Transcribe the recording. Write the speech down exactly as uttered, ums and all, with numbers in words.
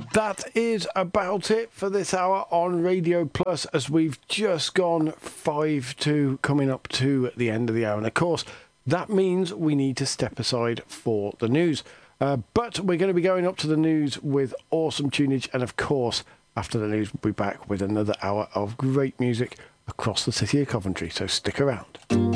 that is about it for this hour on Radio Plus, as we've just gone five to coming up to the end of the hour. And of course, that means we need to step aside for the news. Uh, but we're going to be going up to the news with awesome tunage. And of course, after the news, we'll be back with another hour of great music across the city of Coventry. So stick around.